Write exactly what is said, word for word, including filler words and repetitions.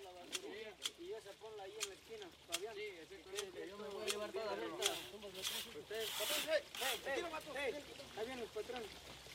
la batería y esa ponla ahí en la esquina, Fabián. Sí, exactamente. Yo me voy a llevar toda la lista. Ustedes, patrón, hey, hey, hey, ahí viene el patrón.